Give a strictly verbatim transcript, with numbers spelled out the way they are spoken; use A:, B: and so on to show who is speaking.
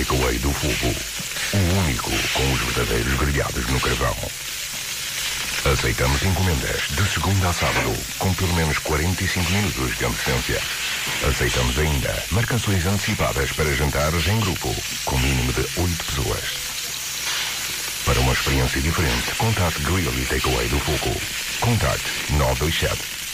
A: Takeaway do Fogo. O único com os verdadeiros grelhados no carvão. Aceitamos encomendas de segunda a sábado, com pelo menos quarenta e cinco minutos de antecedência. Aceitamos ainda marcações antecipadas para jantares em grupo, com mínimo de oito pessoas. Para uma experiência diferente, contate Grill e Takeaway do Fogo. Contacte nove dois sete,